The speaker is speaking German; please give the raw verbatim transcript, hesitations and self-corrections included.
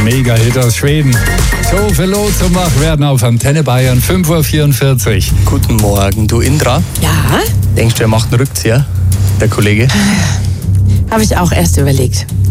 Mega-Hit aus Schweden. So viel los zum Wachwerden auf Antenne Bayern, fünf Uhr vierundvierzig. Guten Morgen, du Indra. Ja? Denkst du, er macht einen Rückzieher, der Kollege? Habe ich auch erst überlegt.